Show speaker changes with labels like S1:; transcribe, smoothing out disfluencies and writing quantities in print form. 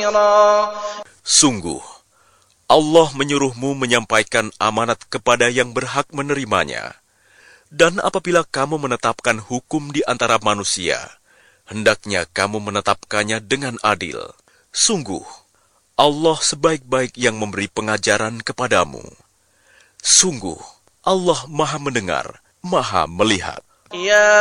S1: بصيرا.
S2: Sungguh, Allah menyuruhmu menyampaikan amanat kepada yang berhak menerimanya. Dan apabila kamu menetapkan hukum di antara manusia, hendaknya kamu menetapkannya dengan adil. Sungguh, Allah sebaik-baik yang memberi pengajaran kepadamu. Sungguh, Allah Maha Mendengar, Maha Melihat.
S1: Ya